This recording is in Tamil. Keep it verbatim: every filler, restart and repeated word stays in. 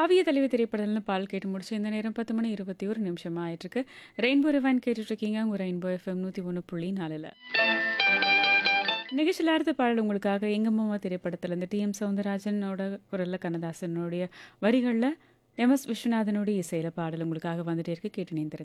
காவிய தலைவி திரைப்படம்னு பால் கேட்டு முடிச்சு இந்த நேரம் பத்து மணி இருபத்தி ஒரு நிமிஷமா ஆயிட்டிருக்கு. ரெயின்போ ரிவைண்ட் கேட்டுட்டு இருக்கீங்க. உங்க ரெயின்போ எஃப்எம் நூற்றி ஒன்று புள்ளி நாலில். நிகழ்ச்சியில் அடுத்த பாடல் உங்களுக்காக எங்கம்மாவா திரைப்படத்திலேருந்து டிஎம் சௌந்தரராஜனோட குரலில் கண்ணதாசனுடைய வரிகளில் எம் எஸ் விஸ்வநாதனுடைய இசையில் பாடல் உங்களுக்காக வந்துட்டே இருக்கு. கேட்டு நேர்ந்திருங்க.